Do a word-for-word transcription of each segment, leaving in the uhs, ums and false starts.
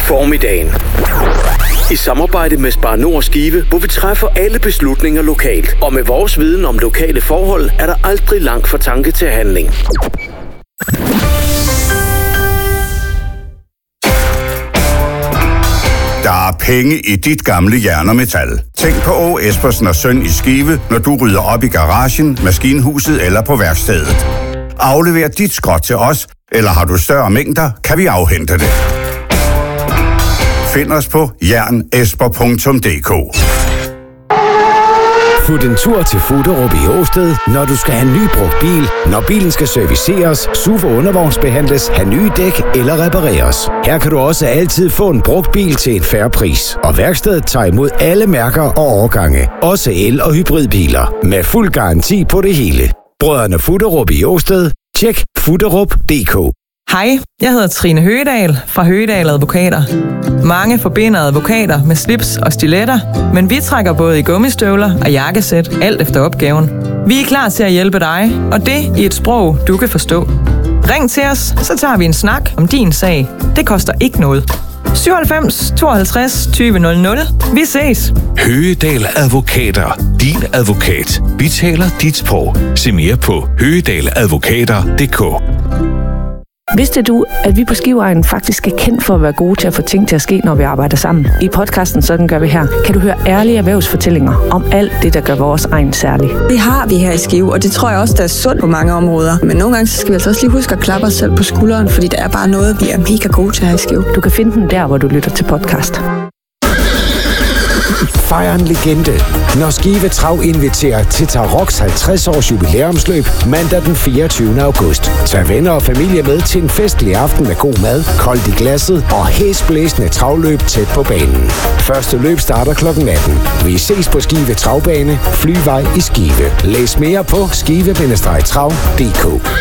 Formiddagen. I samarbejde med Spar Nord Skive, hvor vi træffer alle beslutninger lokalt. Og med vores viden om lokale forhold, er der aldrig langt fra tanke til handling. Der er penge i dit gamle jern og metal. Tænk på Åge Espersen og Søn i Skive, når du rydder op i garagen, maskinhuset eller på værkstedet. Aflever dit skrot til os, eller har du større mængder, kan vi afhente det. Find os på jern esper punktum d k. Fut en tur til Fuderup i Åsted, når du skal have en ny brugt bil, når bilen skal serviceres, S U V og undervognsbehandles, have nye dæk eller repareres. Her kan du også altid få en brugt bil til en fair pris. Og værkstedet tager imod alle mærker og årgange, også el- og hybridbiler, med fuld garanti på det hele. Brødrene Fuderup i Åsted. Tjek fuderup punktum d k. Hej, jeg hedder Trine Høgedal fra Høgedal Advokater. Mange forbinder advokater med slips og stiletter, men vi trækker både i gummistøvler og jakkesæt, alt efter opgaven. Vi er klar til at hjælpe dig, og det i et sprog, du kan forstå. Ring til os, så tager vi en snak om din sag. Det koster ikke noget. syvoghalvfems tooghalvtreds tyve nul nul. Vi ses. Høgedal Advokater. Din advokat. Vi taler dit sprog. Se mere på høgedaladvokater punktum d k. Vidste du, at vi på Skiveegnen faktisk er kendt for at være gode til at få ting til at ske, når vi arbejder sammen? I podcasten Sådan gør vi her, kan du høre ærlige erhvervsfortællinger om alt det, der gør vores egen særlig. Det har vi her i Skive, og det tror jeg også, der er sundt på mange områder. Men nogle gange så skal vi altså også lige huske at klappe os selv på skulderen, fordi der er bare noget, vi er mega gode til her i Skive. Du kan finde den der, hvor du lytter til podcast. Fejr en legende, når Skive Trav inviterer til Taroks halvtreds års jubilæumsløb mandag den fireogtyvende august. Tag venner og familie med til en festlig aften med god mad, koldt i glasset og hæsblæsende travløb tæt på banen. Første løb starter klokken atten. Vi ses på Skive Travbane, Flyvej i Skive. Læs mere på skive bindestreg trav punktum d k.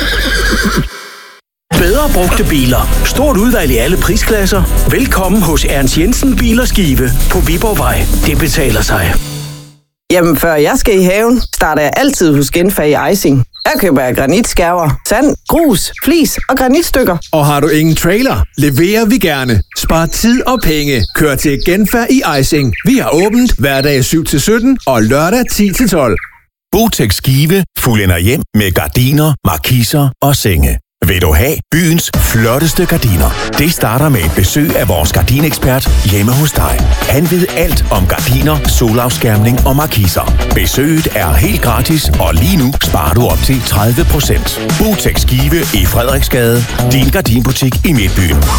Bedre brugte biler. Stort udvalg i alle prisklasser. Velkommen hos Ernst Jensen Biler Skive på Viborgvej. Det betaler sig. Jamen, før jeg skal i haven, starter jeg altid hos Genfag i Ejsing. Her køber jeg granitskærver, sand, grus, flis og granitstykker. Og har du ingen trailer, leverer vi gerne. Spar tid og penge. Kør til Genfag i Ejsing. Vi har åbent hverdag syv til sytten og lørdag ti til tolv. Botex Skive fuldender hjem med gardiner, markiser og senge. Vil du have byens flotteste gardiner? Det starter med et besøg af vores gardinekspert hjemme hos dig. Han ved alt om gardiner, solafskærmning og markiser. Besøget er helt gratis, og lige nu sparer du op til tredive procent. Botex Skive i Frederiksgade. Din gardinbutik i Midtbyen.